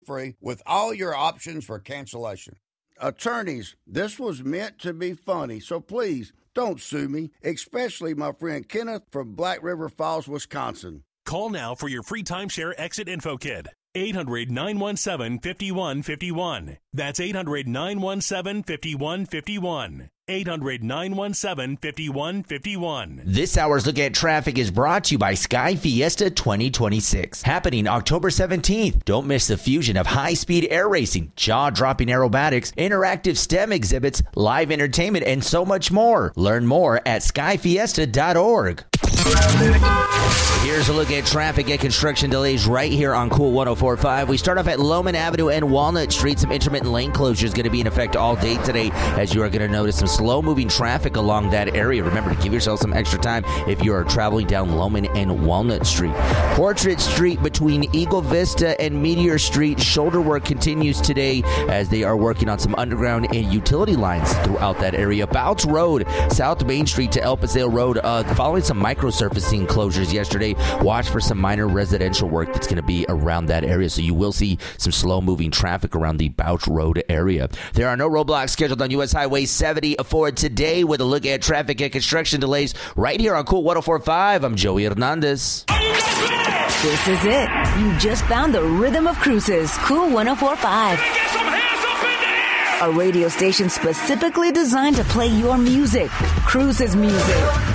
free with all your options for cancellation. Attorneys, this was meant to be funny, so please don't sue me, especially my friend Kenneth from Black River Falls, Wisconsin. Call now for your free timeshare exit info kit. 800-917-5151. That's 800-917-5151. 800-917-5151. This hour's Look at Traffic is brought to you by Sky Fiesta 2026. Happening October 17th. Don't miss the fusion of high-speed air racing, jaw-dropping aerobatics, interactive STEM exhibits, live entertainment, and so much more. Learn more at skyfiesta.org. Here's a look at traffic and construction delays right here on Cool 104.5. We start off at Lohman Avenue and Walnut Street. Some intermittent lane closures going to be in effect all day today, as you are going to notice some slow-moving traffic along that area. Remember to give yourself some extra time if you are traveling down Lohman and Walnut Street. Portrait Street between Eagle Vista and Meteor Street. Shoulder work continues today as they are working on some underground and utility lines throughout that area. Bouts Road, South Main Street to El Paseo Road, following some microsurfacing closures yesterday. Watch for some minor residential work that's going to be around that area, so you will see some slow-moving traffic around the Bouts Road area. There are no roadblocks scheduled on U.S. Highway 70 for today with a look at traffic and construction delays right here on Cool 104.5. I'm Joey Hernandez. This is it. You just found the rhythm of cruises. Cool 104.5. A radio station specifically designed to play your music. Cruises music.